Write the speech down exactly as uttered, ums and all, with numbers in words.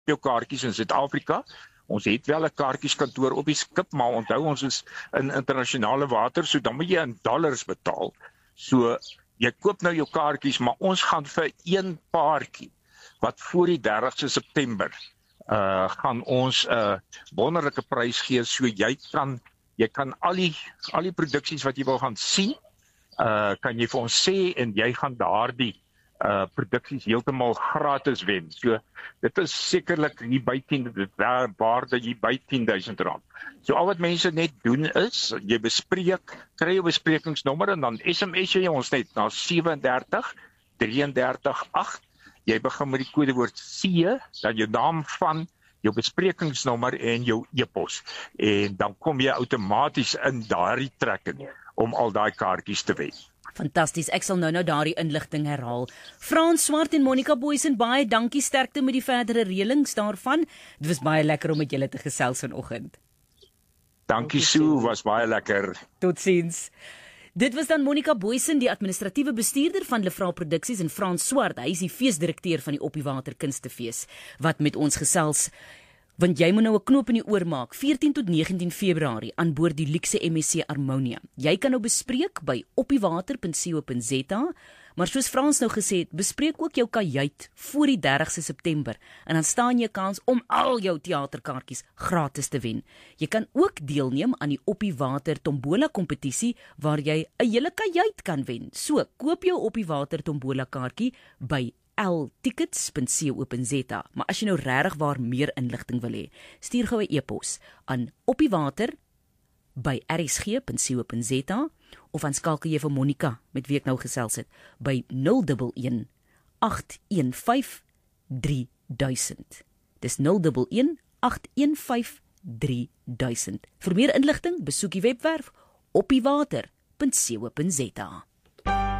jou kaartjies in Suid-Afrika. Ons het wel 'n kaartjieskantoor op die skip, maar onthou ons is in internasionale water, so dan moet jy in dollars betaal. So jy koop nou jou kaartjies, maar ons gaan vir een paartjie wat voor die dertigste September uh gaan ons 'n uh, wonderlike prys gee, so jy kan jy kan al die al die produksies wat jy wil gaan sien, uh kan jy vir ons sê en jy gaan daardie uh produksies heeltemal gratis wen. So dit is sekerlik hier by tien dit waarde hier by tien duisend rand. So al wat mense net doen is jy bespreek, kry jou besprekingsnommer en dan S M S jy ons net na sewe drie drie drie agt. Jy begin met die kodewoord C, dan jou naam van jou besprekingsnommer en jou e-pos. En dan kom jy outomaties in daardie trekking om al daai kaartjies te wen. Fantasties, ek sal nou nou daardie inligting herhaal. Frans Swart en Monica Booysen, baie dankie, sterkte met die verdere reëlings daarvan. Dit was baie lekker om met julle te gesels vanoggend. Dankie Sue, was baie lekker. Totsiens. Dit was dan Monica Booysen, die administratiewe bestuurder van Lefra Produksies, en Frans Swart, hy is die feesdirekteur van die Op die Water Kunstefees, wat met ons gesels. Want jy moet nou 'n knoop in die oor maak, veertien tot negentien Februarie aan boord die luukse M S C Harmonia. Jy kan nou bespreek by oppiewater punt co punt za, maar soos Frans nou gesê het, bespreek ook jou kajuit voor die dertigste September en dan staan jy kans om al jou teaterkaartjies gratis te wen. Jy kan ook deelneem aan die Oppiewater Tombola kompetisie waar jy 'n hele kajuit kan wen. So, koop jou Oppiewater Tombola kaartjie by l tickets punt co punt za. Maar as jy nou regtig waar meer inligting wil hê, stuur gou 'n e-pos aan oppiewater by r s g punt co punt za of dan skakel jy vir Monica met wie ek nou gesels het by nul een een agt een vyf drie duisend. Dis nul een een agt een vyf drie duisend. Vir meer inligting besoek die webwerf oppiewater punt co punt za.